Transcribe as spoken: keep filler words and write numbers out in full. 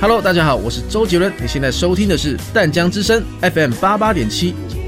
Hello， 大家好，我是周杰伦，你现在收听的是淡江之声 F M 八八点七。